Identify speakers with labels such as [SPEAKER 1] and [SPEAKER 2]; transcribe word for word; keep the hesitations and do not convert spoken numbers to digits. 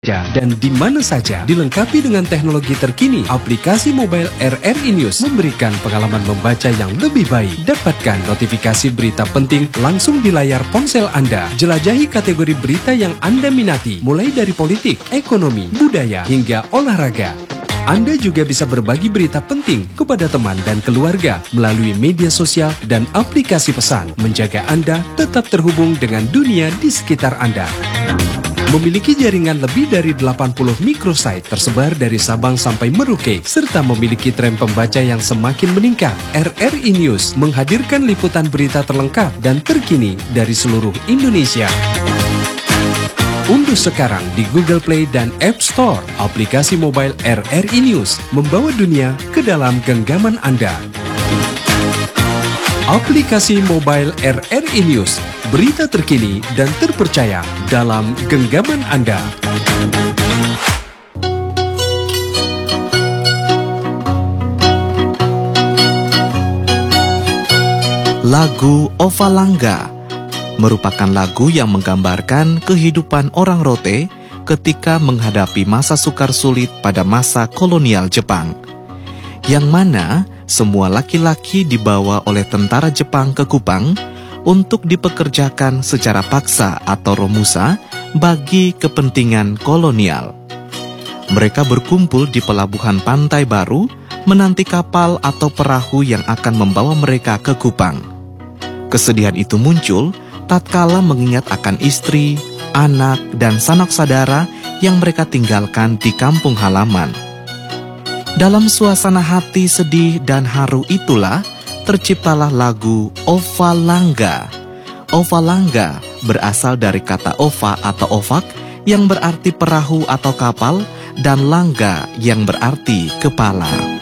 [SPEAKER 1] dan di mana saja. Dilengkapi dengan teknologi terkini, aplikasi mobile R R I News memberikan pengalaman membaca yang lebih baik. Dapatkan notifikasi berita penting langsung di layar ponsel Anda. Jelajahi kategori berita yang Anda minati, mulai dari politik, ekonomi, budaya, hingga olahraga. Anda juga bisa berbagi berita penting kepada teman dan keluarga melalui media sosial dan aplikasi pesan, menjaga Anda tetap terhubung dengan dunia di sekitar Anda. Memiliki jaringan lebih dari delapan puluh microsite tersebar dari Sabang sampai Merauke, serta memiliki tren pembaca yang semakin meningkat. R R I News menghadirkan liputan berita terlengkap dan terkini dari seluruh Indonesia. Unduh sekarang di Google Play dan App Store aplikasi mobile R R I News, membawa dunia ke dalam genggaman Anda. Aplikasi mobile R R I News, berita terkini dan terpercaya dalam genggaman Anda.
[SPEAKER 2] Lagu Ova Langga merupakan lagu yang menggambarkan kehidupan orang Rote ketika menghadapi masa sukar sulit pada masa kolonial Jepang, yang mana semua laki-laki dibawa oleh tentara Jepang ke Kupang untuk dipekerjakan secara paksa atau romusa bagi kepentingan kolonial. Mereka berkumpul di pelabuhan Pantai Baru menanti kapal atau perahu yang akan membawa mereka ke Kupang. Kesedihan itu muncul tatkala mengingat akan istri, anak, dan sanak saudara yang mereka tinggalkan di kampung halaman. Dalam suasana hati sedih dan haru itulah terciptalah lagu Ova Langga. Ova Langga berasal dari kata ova atau ovak yang berarti perahu atau kapal, dan langga yang berarti kepala.